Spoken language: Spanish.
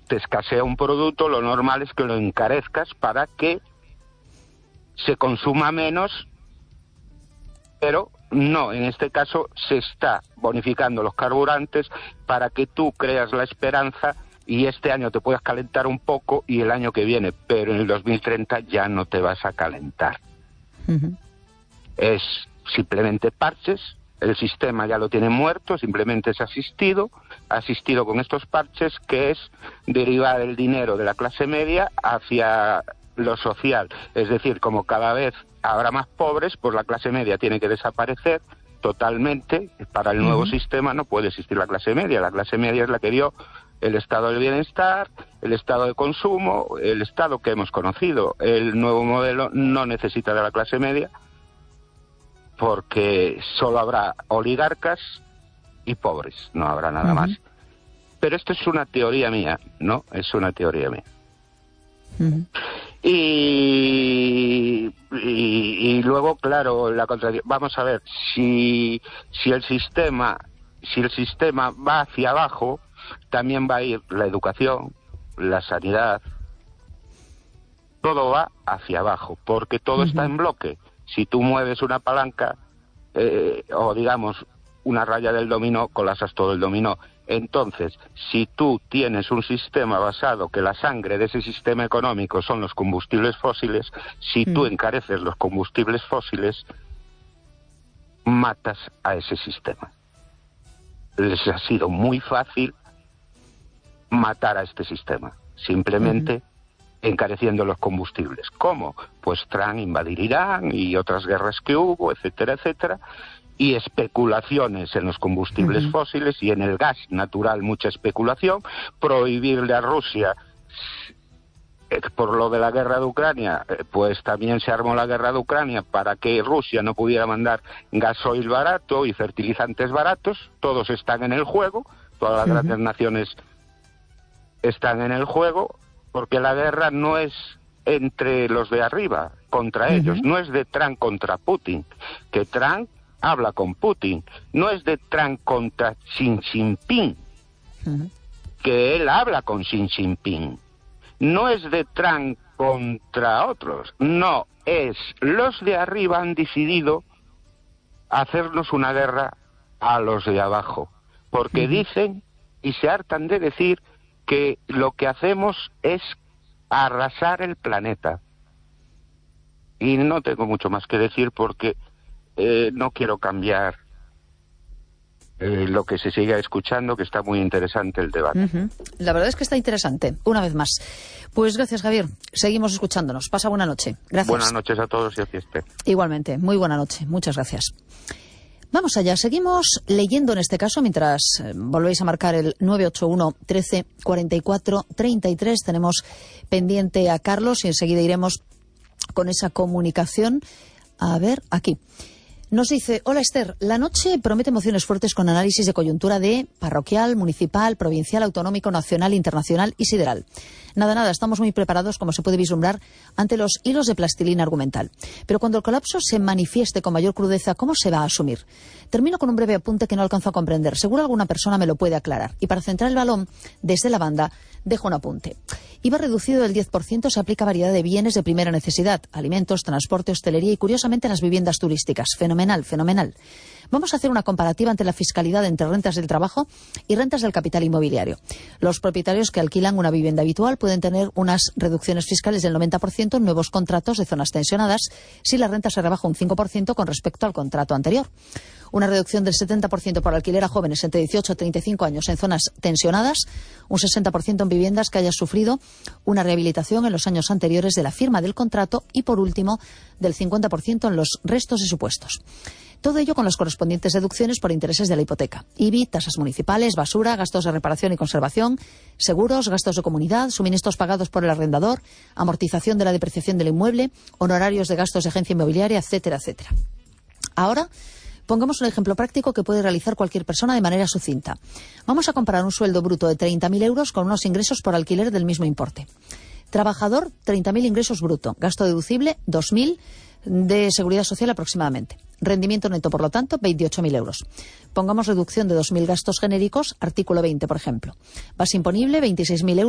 te escasea un producto, lo normal es que lo encarezcas para que se consuma menos, pero no, en este caso se está bonificando los carburantes para que tú creas la esperanza y este año te puedas calentar un poco y el año que viene, pero en el 2030 ya no te vas a calentar. Es simplemente parches, el sistema ya lo tiene muerto, simplemente es asistido con estos parches, que es derivar el dinero de la clase media hacia lo social. Es decir, como cada vez habrá más pobres, pues la clase media tiene que desaparecer totalmente. Para el nuevo sistema no puede existir la clase media es la que dio el estado del bienestar, el estado de consumo, el estado que hemos conocido. El nuevo modelo no necesita de la clase media porque solo habrá oligarcas y pobres, no habrá nada más. Pero esto es una teoría mía, ¿no? Es una teoría mía. Y luego, claro, la contradicción. Vamos a ver, si el sistema va hacia abajo, también va a ir la educación, la sanidad, todo va hacia abajo, porque todo está en bloque. Si tú mueves una palanca, o digamos una raya del dominó, colapsas todo el dominó. Entonces, si tú tienes un sistema basado que la sangre de ese sistema económico son los combustibles fósiles, si tú encareces los combustibles fósiles, matas a ese sistema. Les ha sido muy fácil matar a este sistema, simplemente encareciendo los combustibles. ¿Cómo? Pues Trump invadir Irán y otras guerras que hubo, etcétera, etcétera, y especulaciones en los combustibles fósiles y en el gas natural, mucha especulación, prohibirle a Rusia, por lo de la guerra de Ucrania, pues también se armó la guerra de Ucrania para que Rusia no pudiera mandar gasoil barato y fertilizantes baratos. Todos están en el juego, todas las grandes naciones están en el juego, porque la guerra no es entre los de arriba contra ellos, no es de Trump contra Putin, que Trump habla con Putin, no es de Trump contra Xi Jinping, que él habla con Xi Jinping, no es de Trump contra otros, no, es los de arriba han decidido hacernos una guerra a los de abajo, porque dicen y se hartan de decir que lo que hacemos es arrasar el planeta. Y no tengo mucho más que decir porque no quiero cambiar lo que se siga escuchando, que está muy interesante el debate. La verdad es que está interesante, una vez más. Pues gracias, Javier. Seguimos escuchándonos. Pasa buena noche. Gracias. Buenas noches a todos y a fiesta. Igualmente, muy buena noche. Muchas gracias. Vamos allá, seguimos leyendo en este caso mientras volvéis a marcar el 981 13 44 33. Tenemos pendiente a Carlos y enseguida iremos con esa comunicación. A ver, aquí. Nos dice, hola Esther, la noche promete emociones fuertes con análisis de coyuntura de parroquial, municipal, provincial, autonómico, nacional, internacional y sideral. Nada, estamos muy preparados, como se puede vislumbrar, ante los hilos de plastilina argumental. Pero cuando el colapso se manifieste con mayor crudeza, ¿cómo se va a asumir? Termino con un breve apunte que no alcanzo a comprender. Seguro alguna persona me lo puede aclarar. Y para centrar el balón, desde la banda, dejo un apunte. IVA reducido del 10% se aplica a variedad de bienes de primera necesidad, alimentos, transporte, hostelería y, curiosamente, en las viviendas turísticas. Fenomenal. Vamos a hacer una comparativa ante la fiscalidad entre rentas del trabajo y rentas del capital inmobiliario. Los propietarios que alquilan una vivienda habitual pueden tener unas reducciones fiscales del 90% en nuevos contratos de zonas tensionadas si la renta se rebaja un 5% con respecto al contrato anterior. Una reducción del 70% por alquiler a jóvenes entre 18 y 35 años en zonas tensionadas, un 60% en viviendas que hayan sufrido una rehabilitación en los años anteriores de la firma del contrato y, por último, del 50% en los restos de supuestos. Todo ello con las correspondientes deducciones por intereses de la hipoteca. IBI, tasas municipales, basura, gastos de reparación y conservación, seguros, gastos de comunidad, suministros pagados por el arrendador, amortización de la depreciación del inmueble, honorarios de gastos de agencia inmobiliaria, etcétera, etcétera. Ahora, pongamos un ejemplo práctico que puede realizar cualquier persona de manera sucinta. Vamos a comparar un sueldo bruto de 30.000 euros con unos ingresos por alquiler del mismo importe. Trabajador, 30.000 ingresos bruto. Gasto deducible, 2.000 de seguridad social aproximadamente. Rendimiento neto, por lo tanto, 28.000 euros. Pongamos reducción de 2.000 gastos genéricos, artículo 20, por ejemplo. Base imponible, 26.000 euros.